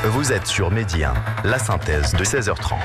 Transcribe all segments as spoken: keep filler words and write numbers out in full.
Vous êtes sur Midi un, la synthèse de seize heures trente.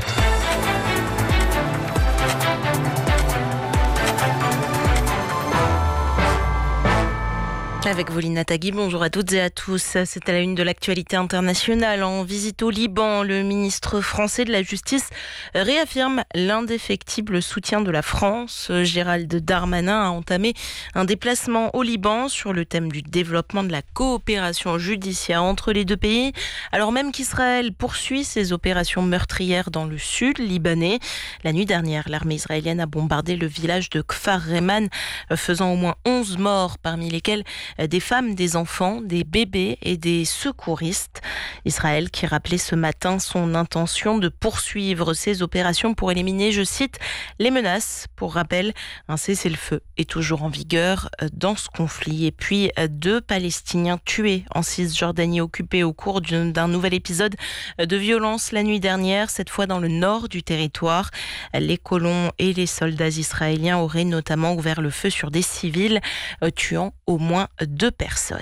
Avec Volina Tagui, bonjour à toutes et à tous. C'est à la une de l'actualité internationale. En visite au Liban, le ministre français de la Justice réaffirme l'indéfectible soutien de la France. Gérald Darmanin a entamé un déplacement au Liban sur le thème du développement de la coopération judiciaire entre les deux pays, alors même qu'Israël poursuit ses opérations meurtrières dans le sud libanais. La nuit dernière, l'armée israélienne a bombardé le village de Kfar Reman, faisant au moins onze morts, parmi lesquels des femmes, des enfants, des bébés et des secouristes. Israël qui rappelait ce matin son intention de poursuivre ses opérations pour éliminer, je cite, les menaces. Pour rappel, un cessez-le-feu est toujours en vigueur dans ce conflit. Et puis, deux Palestiniens tués en Cisjordanie occupée au cours d'un nouvel épisode de violence la nuit dernière, cette fois dans le nord du territoire. Les colons et les soldats israéliens auraient notamment ouvert le feu sur des civils, tuant au moins deux personnes.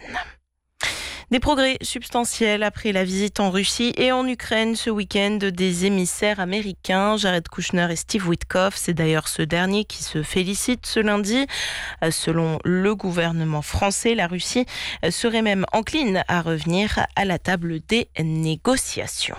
Des progrès substantiels après la visite en Russie et en Ukraine ce week-end des émissaires américains, Jared Kushner et Steve Witkoff. C'est d'ailleurs ce dernier qui se félicite ce lundi. Selon le gouvernement français, la Russie serait même encline à revenir à la table des négociations.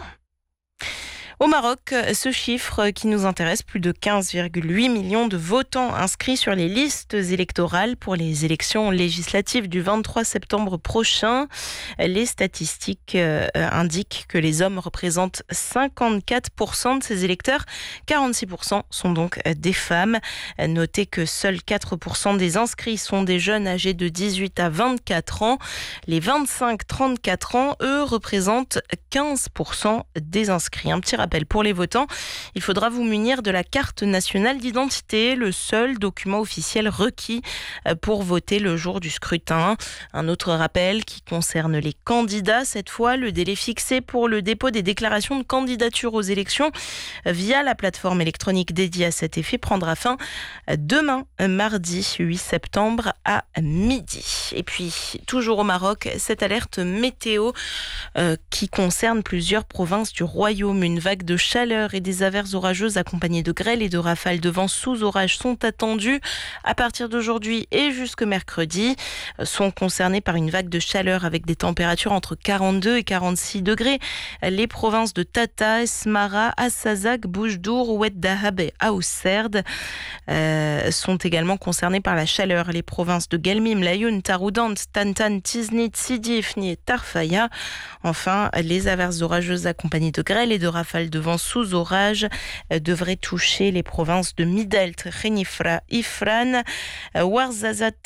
Au Maroc, ce chiffre qui nous intéresse, plus de quinze virgule huit millions de votants inscrits sur les listes électorales pour les élections législatives du vingt-trois septembre prochain. Les statistiques indiquent que les hommes représentent cinquante-quatre pour cent de ces électeurs, quarante-six pour cent sont donc des femmes. Notez que seuls quatre pour cent des inscrits sont des jeunes âgés de dix-huit à vingt-quatre ans. Les vingt-cinq à trente-quatre ans, eux, représentent quinze pour cent des inscrits. Un petit rappel pour les votants, il faudra vous munir de la carte nationale d'identité, le seul document officiel requis pour voter le jour du scrutin. Un autre rappel qui concerne les candidats, cette fois, le délai fixé pour le dépôt des déclarations de candidature aux élections via la plateforme électronique dédiée à cet effet prendra fin demain, mardi huit septembre à midi. Et puis, toujours au Maroc, cette alerte météo euh, qui concerne plusieurs provinces du royaume. Une vague de chaleur et des averses orageuses accompagnées de grêle et de rafales de vent sous orage sont attendues à partir d'aujourd'hui et jusque mercredi. Sont concernés par une vague de chaleur avec des températures entre quarante-deux et quarante-six degrés. Les provinces de Tata, Esmara, Assazak, Boujdour, Oued Dahab et Aousserd euh, sont également concernées par la chaleur. Les provinces de Gelmim, Layoun, Taroudant, Tantan, Tiznit, Sidi Ifni et Tarfaya. Enfin, les averses orageuses accompagnées de grêle et de rafales de vent sous orage devraient toucher les provinces de Midelt, Khenifra, Ifran, Ouarzazate,